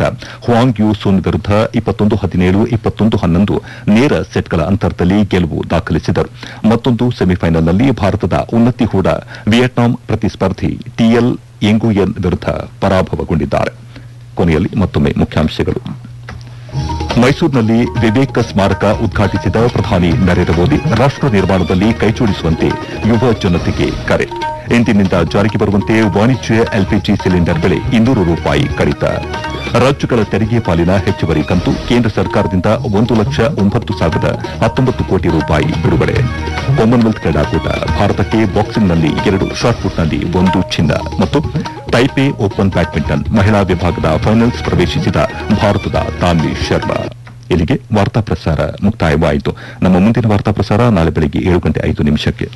Huang you ಸುನ್ ವಿರುದ್ಧ 21-17, 21-11 ನೇರ ಸೆಟ್ಗಳ ಅಂತರದಲ್ಲಿ ಗೆಲುವು ದಾಖಲಿಸಿದರು. ಮತ್ತೊಂದು ಸೆಮಿಫೈನಲ್ನಲ್ಲಿ ಭಾರತದ ಉನ್ನತಿ ಹೂಡ ವಿಯೆಟ್ನಾಂ ಪ್ರತಿಸ್ಪರ್ಧಿ ಟಿಎಲ್ ಎಂಗುಯೆನ್ ವಿರುದ್ಧ ಪರಾಭವಗೊಂಡಿದ್ದಾರೆ. ಕೊನೆಯಲ್ಲಿ ಮತ್ತೊಮ್ಮೆ ಮುಖ್ಯಾಂಶಗಳು. ಮೈಸೂರಿನಲ್ಲಿ ವಿವೇಕ ಸ್ಮಾರಕ ಉದ್ಘಾಟಿಸಿದ ಪ್ರಧಾನಿ ನರೇಂದ್ರ ಮೋದಿ, ರಾಷ್ಟ ನಿರ್ಮಾಣದಲ್ಲಿ ಕೈಜೋಡಿಸುವಂತೆ ಯುವ ಜನತೆಗೆ ಕರೆ. ಇಂದಿನಿಂದ ಜಾರಿಗೆ ಬರುವಂತೆ ವಾಣಿಜ್ಯ ಎಲ್ಪಿಜಿ ಸಿಲಿಂಡರ್ ಬೆಲೆ ₹200 ಕಡಿತ. ರಾಜ್ಯಗಳ ತೆರಿಗೆ ಪಾಲಿನ ಹೆಚ್ಚುವರಿ ಕಂತು ಕೇಂದ್ರ ಸರ್ಕಾರದಿಂದ ₹1,09,019 ಕೋಟಿ ಬಿಡುಗಡೆ. ಕಾಮನ್ವೆಲ್ತ್ ಕ್ರೀಡಾಕೂಟ, ಭಾರತಕ್ಕೆ ಬಾಕ್ಸಿಂಗ್ನಲ್ಲಿ 2, ಶಾಟ್ಪುಟ್ನಲ್ಲಿ 1 ಚಿನ್ನ. ಮತ್ತು ಟೈಪೆ ಓಪನ್ ಬ್ಯಾಡ್ಮಿಂಟನ್ ಮಹಿಳಾ ವಿಭಾಗದ ಫೈನಲ್ಸ್ ಪ್ರವೇಶಿಸಿದ ಭಾರತದ ತಾನ್ವಿ ಶರ್ಮಾ. ಇಲ್ಲಿಗೆ ವಾರ್ತಾ ಪ್ರಸಾರ ಮುಕ್ತಾಯವಾಯಿತು. ನಮ್ಮ ಮುಂದಿನ ವಾರ್ತಾ ಪ್ರಸಾರ ನಾಳೆ ಬೆಳಗ್ಗೆ 7:05.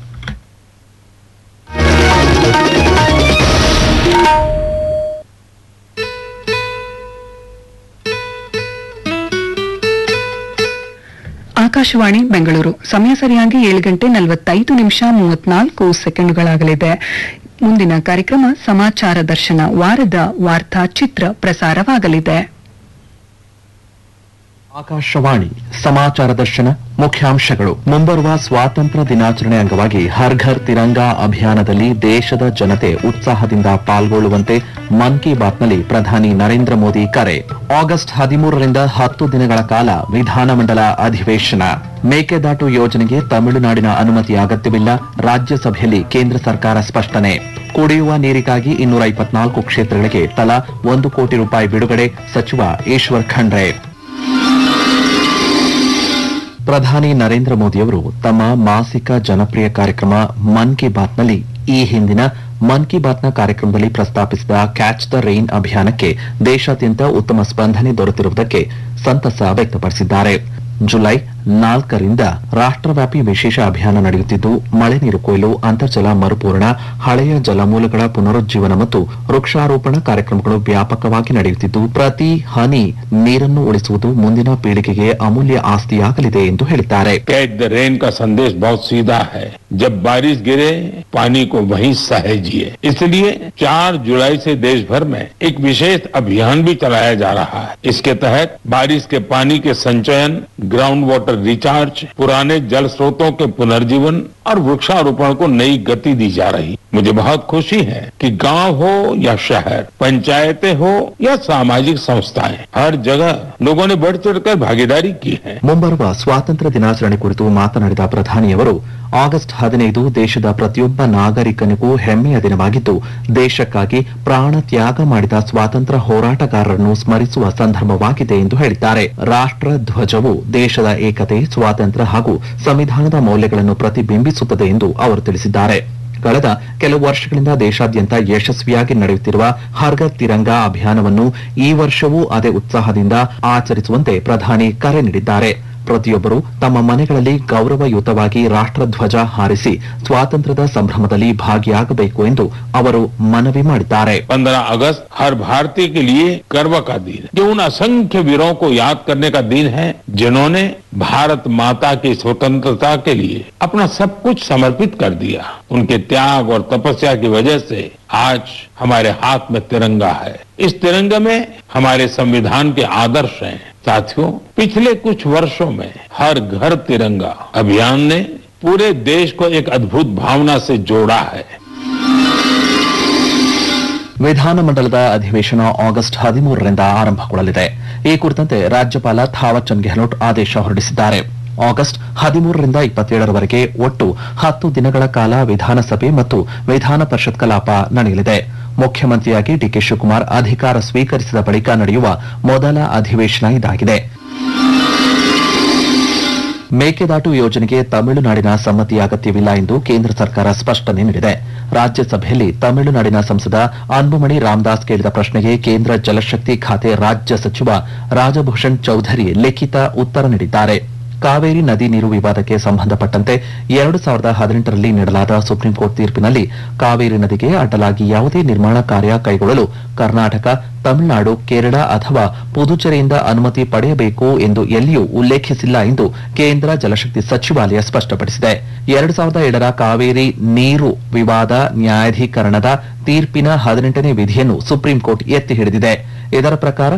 ಆಕಾಶವಾಣಿ ಬೆಂಗಳೂರು. ಸಮಯ ಸರಿಯಾಗಿ 7:45:34 ಮುಂದಿನ ಕಾರ್ಯಕ್ರಮ ಸಮಾಚಾರ ದರ್ಶನ, ವಾರದ ವಾರ್ತಾ ಚಿತ್ರ ಪ್ರಸಾರವಾಗಲಿದೆ. ಆಕಾಶವಾಣಿ ಸಮಾಚಾರ ದರ್ಶನ. ಮುಖ್ಯಾಂಶಗಳು. ಮುಂಬರುವ ಸ್ವಾತಂತ್ರ್ಯ ದಿನಾಚರಣೆ ಅಂಗವಾಗಿ ಹರ್ ಘರ್ ತಿರಂಗಾ ಅಭಿಯಾನದಲ್ಲಿ ದೇಶದ ಜನತೆ ಉತ್ಸಾಹದಿಂದ ಪಾಲ್ಗೊಳ್ಳುವಂತೆ ಮನ್ ಕಿ ಬಾತ್ನಲ್ಲಿ ಪ್ರಧಾನಿ ನರೇಂದ್ರ ಮೋದಿ ಕರೆ. ಆಗಸ್ಟ್ 13ರಿಂದ 10 ದಿನಗಳ ಕಾಲ ವಿಧಾನಮಂಡಲ ಅಧಿವೇಶನ. ಮೇಕೆದಾಟು ಯೋಜನೆಗೆ ತಮಿಳುನಾಡಿನ ಅನುಮತಿ ಅಗತ್ಯವಿಲ್ಲ, ರಾಜ್ಯಸಭೆಯಲ್ಲಿ ಕೇಂದ್ರ ಸರ್ಕಾರ ಸ್ಪಷ್ಟನೆ. ಕುಡಿಯುವ ನೀರಿಗಾಗಿ 224 ಕ್ಷೇತ್ರಗಳಿಗೆ ತಲಾ ₹1 ಕೋಟಿ ಬಿಡುಗಡೆ, ಸಚಿವ ಈಶ್ವರ್ ಖಂಡ್ರೆ. ಪ್ರಧಾನಿ ನರೇಂದ್ರ ಮೋದಿಯವರು ತಮ್ಮ ಮಾಸಿಕ ಜನಪ್ರಿಯ ಕಾರ್ಯಕ್ರಮ ಮನ್ ಕಿ ಬಾತ್ನಲ್ಲಿ ಈ ಹಿಂದಿನ ಮನ್ ಕಿ ಬಾತ್ನ ಕಾರ್ಯಕ್ರಮದಲ್ಲಿ ಪ್ರಸ್ತಾಪಿಸಿದ ಕ್ಯಾಚ್ ದ ರೈನ್ ಅಭಿಯಾನಕ್ಕೆ ದೇಶಾದ್ಯಂತ ಉತ್ತಮ ಸ್ಪಂದನೆ ದೊರೆತಿರುವುದಕ್ಕೆ ಸಂತಸ ವ್ಯಕ್ತಪಡಿಸಿದ್ದಾರೆ. ಜುಲೈ 4ರಿಂದ ರಾಷ್ಟ್ರವ್ಯಾಪಿ ವಿಶೇಷ ಅಭಿಯಾನ ನಡೆಯುತ್ತಿದ್ದು, ಮಳೆ ನೀರು ಕೊಯ್ಲು, ಅಂತರ್ಜಲ ಮರುಪೂರಣ, ಹಳೆಯ ಜಲಮೂಲಗಳ ಪುನರುಜ್ಜೀವನ ಮತ್ತು ವೃಕ್ಷಾರೋಪಣ ಕಾರ್ಯಕ್ರಮಗಳು ವ್ಯಾಪಕವಾಗಿ ನಡೆಯುತ್ತಿದ್ದು, ಪ್ರತಿ ಹನಿ ನೀರನ್ನು ಉಳಿಸುವುದು ಮುಂದಿನ ಪೀಳಿಗೆಗೆ ಅಮೂಲ್ಯ ಆಸ್ತಿಯಾಗಲಿದೆ ಎಂದು ಹೇಳಿದ್ದಾರೆ. कैच द रेन का संदेश बहुत सीधा है. जब बारिश गिरे, पानी को वहीं सहेजिए. इसलिए 4 जुलाई से देश भर में एक विशेष अभियान भी चलाया जा रहा है. इसके तहत बारिश के पानी के संचयन, ग्राउंड वाटर रिचार्ज, पुराने जल स्रोतों के पुनर्जीवन और वृक्षारोपण को नई गति दी जा रही. मुझे बहुत खुशी है कि गांव हो या शहर, पंचायतें हो या सामाजिक संस्थाएं, हर जगह लोगों ने बढ़ चढ़कर भागीदारी की है. ಮುಂಬರುವ ಸ್ವಾತಂತ್ರ್ಯ ದಿನಾಚರಣೆ ಕುರಿತು ಮಾತನಾಡಿದ ಪ್ರಧಾನಿಯವರು, ಆಗಸ್ಟ್ 15 ದೇಶದ ಪ್ರತಿಯೊಬ್ಬ ನಾಗರಿಕನಿಗೂ ಹೆಮ್ಮೆಯ ದಿನವಾಗಿದ್ದು, ದೇಶಕ್ಕಾಗಿ ಪ್ರಾಣ ತ್ಯಾಗ ಮಾಡಿದ ಸ್ವಾತಂತ್ರ್ಯ ಹೋರಾಟಗಾರರನ್ನು ಸ್ಮರಿಸುವ ಸಂದರ್ಭವಾಗಿದೆ ಎಂದು ಹೇಳಿದ್ದಾರೆ. ರಾಷ್ಟ್ರ ಧ್ವಜವು ದೇಶದ ಏಕತೆ, ಸ್ವಾತಂತ್ರ್ಯ ಹಾಗೂ ಸಂವಿಧಾನದ ಮೌಲ್ಯಗಳನ್ನು ಪ್ರತಿಬಿಂಬಿಸುತ್ತದೆ ಎಂದು ಅವರು ತಿಳಿಸಿದ್ದಾರೆ. ಕಳೆದ ಕೆಲವು ವರ್ಷಗಳಿಂದ ದೇಶಾದ್ಯಂತ ಯಶಸ್ವಿಯಾಗಿ ನಡೆಯುತ್ತಿರುವ ಹರ್ ಘರ್ ತಿರಂಗಾ ಅಭಿಯಾನವನ್ನು ಈ ವರ್ಷವೂ ಅದೇ ಉತ್ಸಾಹದಿಂದ ಆಚರಿಸುವಂತೆ ಪ್ರಧಾನಿ ಕರೆ ನೀಡಿದ್ದಾರೆ. ಪ್ರತಿಯೊಬ್ಬರು ತಮ್ಮ ಮನೆಗಳಲ್ಲಿ ಗೌರವಯುತವಾಗಿ ರಾಷ್ಟ್ರಧ್ವಜ ಹಾರಿಸಿ ಸ್ವಾತಂತ್ರ್ಯದ ಸಂಭ್ರಮದಲ್ಲಿ ಭಾಗಿಯಾಗಬೇಕು ಎಂದು ಅವರು ಮನವಿ ಮಾಡಿದ್ದಾರೆ. 15 अगस्त हर भारतीय के लिए गर्व का दिन है. जो उन असंख्य वीरों को याद करने का दिन है जिन्होंने भारत माता की स्वतंत्रता के लिए अपना सब कुछ समर्पित कर दिया. उनके त्याग और तपस्या की वजह से आज हमारे हाथ में तिरंगा है. इस तिरंगे में हमारे संविधान के आदर्श हैं. साथियों, पिछले कुछ वर्षों में हर घर तिरंगा अभियान ने पूरे देश को एक अद्भुत भावना से जोड़ा है. ವಿಧಾನಮಂಡಲದ ಅಧಿವೇಶನ ಆಗಸ್ಟ್ 13ರಿಂದ ಆರಂಭಗೊಳ್ಳಲಿದೆ. ಈ ಕುರಿತಂತೆ ರಾಜ್ಯಪಾಲ ಥಾವರ್ ಚಂದ್ ಗೆಹ್ಲೋಟ್ ಆದೇಶ ಹೊರಡಿಸಿದ್ದಾರೆ. ಆಗಸ್ಟ್ 13ರಿಂದ 27ರವರೆಗೆ ಒಟ್ಟು 10 ದಿನಗಳ ಕಾಲ ವಿಧಾನಸಭೆ ಮತ್ತು ವಿಧಾನ ಪರಿಷತ್ ಕಲಾಪ ನಡೆಯಲಿದೆ. ಮುಖ್ಯಮಂತ್ರಿಯಾಗಿ ಡಿಕೆ ಶಿವಕುಮಾರ್ ಅಧಿಕಾರ ಸ್ವೀಕರಿಸಿದ ಬಳಿಕ ನಡೆಯುವ ಮೊದಲ ಅಧಿವೇಶನ ಇದಾಗಿದೆ. ಮೇಕೆದಾಟು ಯೋಜನೆಗೆ ತಮಿಳುನಾಡಿನ ಸಮ್ಮತಿ ಅಗತ್ಯವಿಲ್ಲ ಎಂದು ಕೇಂದ್ರ ಸರ್ಕಾರ ಸ್ಪಷ್ಟನೆ ನೀಡಿದೆ. ರಾಜ್ಯಸಭೆಯಲ್ಲಿ ತಮಿಳುನಾಡಿನ ಸಂಸದ ಅನ್ಬುಮಣಿ ರಾಮದಾಸ್ ಕೇಳಿದ ಪ್ರಶ್ನೆಗೆ ಕೇಂದ್ರ ಜಲಶಕ್ತಿ ಖಾತೆ ರಾಜ್ಯ ಸಚಿವ ರಾಜಭೂಷಣ್ ಚೌಧರಿ ಲಿಖಿತ ಉತ್ತರ ನೀಡಿದ್ದಾರೆ. ಕಾವೇರಿ ನದಿ ನೀರು ವಿವಾದಕ್ಕೆ ಸಂಬಂಧಪಟ್ಟಂತೆ 2018ರಲ್ಲಿ ನೀಡಲಾದ ಸುಪ್ರೀಂ ಕೋರ್ಟ್ ತೀರ್ಪಿನಲ್ಲಿ ಕಾವೇರಿ ನದಿಗೆ ಅಡ್ಡಲಾಗಿ ಯಾವುದೇ ನಿರ್ಮಾಣ ಕಾರ್ಯ ಕೈಗೊಳ್ಳಲು ಕರ್ನಾಟಕ, ತಮಿಳುನಾಡು, ಕೇರಳ ಅಥವಾ ಪುದುಚೇರಿಯಿಂದ ಅನುಮತಿ ಪಡೆಯಬೇಕು ಎಂದು ಎಲ್ಲಿಯೂ ಉಲ್ಲೇಖಿಸಿಲ್ಲ ಎಂದು ಕೇಂದ್ರ ಜಲಶಕ್ತಿ ಸಚಿವಾಲಯ ಸ್ಪಷ್ಟಪಡಿಸಿದೆ. 2007ರ ಕಾವೇರಿ ನೀರು ವಿವಾದ ನ್ಯಾಯಾಧೀಕರಣದ ತೀರ್ಪಿನ 18ನೇ ವಿಧಿಯನ್ನು ಸುಪ್ರೀಂ ಕೋರ್ಟ್ ಎತ್ತಿ ಹಿಡಿದಿದೆ. ಇದರ ಪ್ರಕಾರ